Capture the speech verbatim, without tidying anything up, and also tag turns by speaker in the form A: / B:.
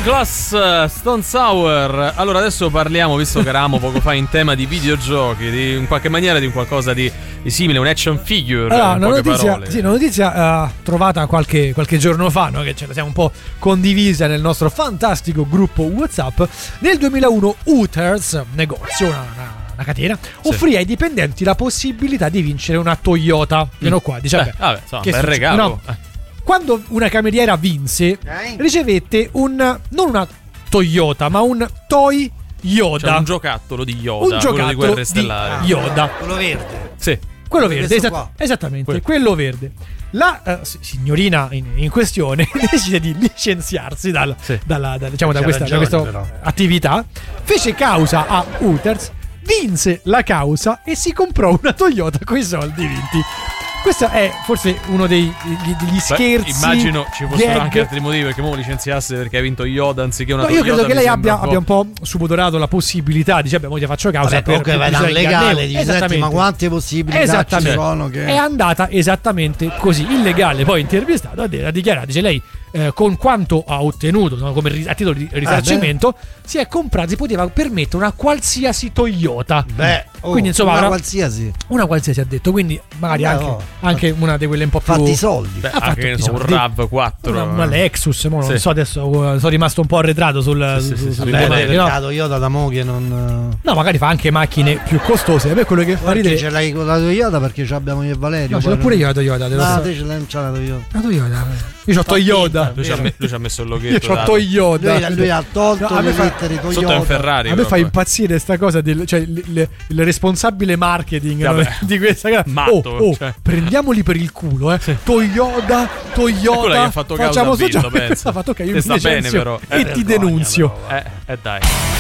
A: Douglas Stone Sour. Allora adesso parliamo, visto che eravamo poco fa in tema di videogiochi, di, in qualche maniera di un qualcosa di, di simile, un action figure.
B: Allora,
A: in
B: una
A: poche
B: notizia,
A: parole.
B: sì, una notizia uh, trovata qualche, qualche giorno fa, no? Che ce la siamo un po' condivisa nel nostro fantastico gruppo WhatsApp. Nel duemilauno Hooters, negozio, una, una, una catena,
A: Sì.
B: offrì ai dipendenti la possibilità di vincere una Toyota. Piano qua, dice,
A: Beh,
B: vabbè,
A: vabbè, insomma,
B: che
A: bel
B: succede?
A: regalo.
B: No. Quando una cameriera vinse, ricevette un non una Toyota, ma un Toy Yoda.
A: Cioè un giocattolo di Yoda,
B: un
A: quello
B: giocattolo
A: di Guerre
B: di
A: Stellari.
B: Yoda.
C: Quello verde.
A: Sì.
B: Quello
C: Quello
B: verde,
C: questo
B: esatt-
C: qua.
B: esattamente,
A: Quello.
B: quello verde. La eh, s- signorina in, in questione decide di licenziarsi dal-
A: Sì.
B: dalla, da, diciamo, da
C: C'ha
B: questa, da
C: ragione,
B: questa
C: però.
B: attività, fece causa a Hooters, vinse la causa e si comprò una Toyota con i soldi vinti. Questo è forse uno dei, degli, degli
A: Beh,
B: scherzi.
A: immagino ci fossero
B: gag.
A: anche altri motivi perché mo licenziasse perché ha vinto Yoda anziché una
B: No,
A: Toyota.
B: io credo che
A: mi
B: lei
A: sembra
B: abbia, abbia un po' subodorato la possibilità, dice, beh, mo ti faccio causa.
C: Vabbè,
B: per
C: comunque vai da un
B: pubblicità
C: legale,
B: ingannevole.
C: dici, senti,
B: Esattamente.
C: ma quante possibilità ci
B: Esattamente.
C: sono che...
B: È andata esattamente così. Il legale, poi intervistato, ha de- ha dichiarato, dice lei, eh, con quanto ha ottenuto, no, come ri- a titolo di risarcimento, si è comprato, si poteva permettere una qualsiasi Toyota.
C: Beh, oh,
B: quindi insomma
C: una
B: avrà-
C: qualsiasi.
B: una qualsiasi ha detto, quindi magari
C: Vabbè,
B: anche,
C: oh.
B: anche una di quelle un po' più
C: Fatti i soldi.
A: Beh,
B: ha fatto
A: anche che ne so, un
B: soldi.
A: RAV quattro.
B: una, una Lexus, mo non
A: Sì.
B: so adesso, uh, sono rimasto un po' arretrato sul,
A: Sì, sì,
B: su-
A: sì,
B: sui
A: sì.
C: Beh,
B: modelli, no?
C: peccato, io da mo che non...
B: No, magari fa anche macchine più costose. A me quello che fa
C: Perché
B: ridere.
C: ce l'hai con la Toyota perché ce l'abbiamo io e Valerio.
B: No, ce l'ho
C: poi
B: pure
C: non-
B: io la Toyota. te lo
C: Ah,
B: so.
C: te ce l'hai, non c'è la Toyota.
B: La Toyota. Io c'ho Toyota.
A: Lui ci, ha me- lui ci ha messo il loghetto.
B: Io c'ho
A: dato.
B: Toyota.
C: Lui, lui ha tolto
B: No, a me
C: le
B: fa-
C: lettere Toyota.
A: Sotto è un Ferrari.
B: A me fa
A: proprio.
B: impazzire sta cosa del, cioè il, il- il responsabile marketing,
A: Vabbè.
B: no, di questa gara.
A: Matto,
B: oh, oh,
A: cioè.
B: prendiamoli per il culo, eh. Toyota,
A: E quello gli
B: Toyota.
A: ha fatto causa
B: facciamo
A: a Billo,
B: sociale.
A: penso.
B: Ha fatto ok, io
A: E
B: mi
A: sta bene
B: licenzio
A: però.
B: e
A: Eh,
B: ti
C: vergogna,
B: denunzio.
A: Eh, eh dai.